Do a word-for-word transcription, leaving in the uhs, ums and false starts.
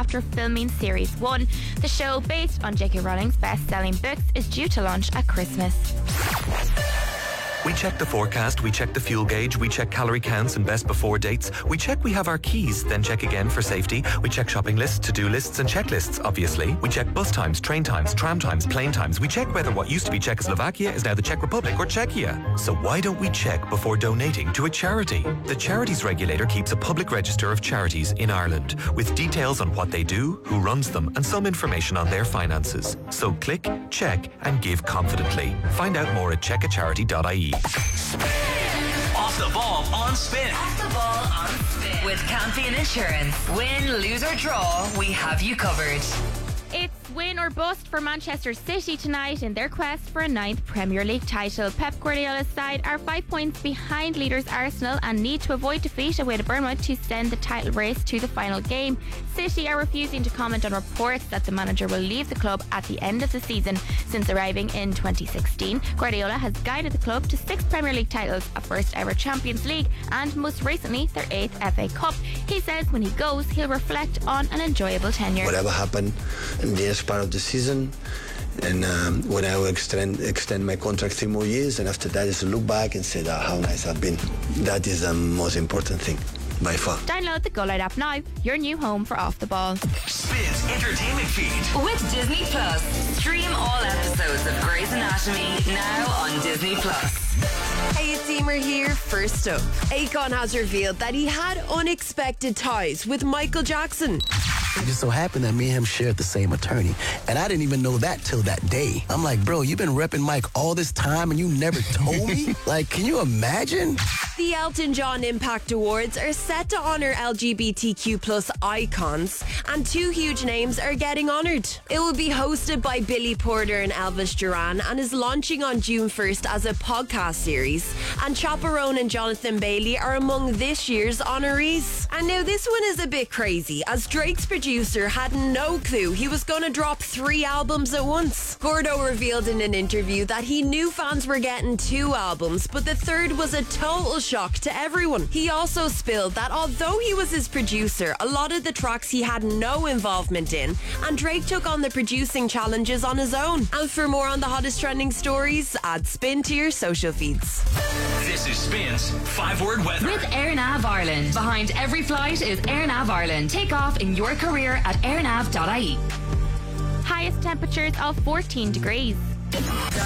after filming Series one. The show, based on J K Rowling's best-selling books, is due to launch at Christmas. We check the forecast, we check the fuel gauge, we check calorie counts and best before dates. We check we have our keys, then check again for safety. We check shopping lists, to-do lists and checklists, obviously. We check bus times, train times, tram times, plane times. We check whether what used to be Czechoslovakia is now the Czech Republic or Czechia. So why don't we check before donating to a charity? The Charities Regulator keeps a public register of charities in Ireland with details on what they do, who runs them and some information on their finances. So click, check and give confidently. Find out more at check a charity dot I E. Off the ball on Spin. Off the ball on Spin. With Campion Insurance. Win, lose or draw, we have you covered. It's win or bust for Manchester City tonight in their quest for a ninth Premier League title. Pep Guardiola's side are five points behind leaders Arsenal and need to avoid defeat away to Bournemouth to send the title race to the final game. City are refusing to comment on reports that the manager will leave the club at the end of the season. Since arriving in twenty sixteen, Guardiola has guided the club to six Premier League titles, a first ever Champions League and most recently their eighth F A Cup. He says when he goes, he'll reflect on an enjoyable tenure. Whatever happened in this part of the season, and um, when I will extend extend my contract three more years, and after that is look back and say that how nice I've been. That is the most important thing by far. Download the Go Light app now, your new home for Off the Ball. Spin's entertainment feed. With Disney Plus. Stream all episodes of Grey's Anatomy now on Disney Plus. Hey, it's Emer here. First up, Akon has revealed that he had unexpected ties with Michael Jackson. It just so happened that me and him shared the same attorney. And I didn't even know that till that day. I'm like, bro, you've been repping Mike all this time and you never told me? Like, can you imagine? The Elton John Impact Awards are set to honour L G B T Q plus icons, and two huge names are getting honoured. It will be hosted by Billy Porter and Elvis Duran and is launching on June first as a podcast series. And Chaperone and Jonathan Bailey are among this year's honorees. And now this one is a bit crazy, as Drake's producer had no clue he was going to drop three albums at once. Gordo revealed in an interview that he knew fans were getting two albums, but the third was a total shock to everyone. He also spilled that although he was his producer, a lot of the tracks he had no involvement in, and Drake took on the producing challenges on his own. And for more on the hottest trending stories, add Spin to your social feeds. This is Spin's five-word weather. With AirNav Ireland. Behind every flight is AirNav Ireland. Take off in your career at airnav dot I E. Highest temperatures of fourteen degrees.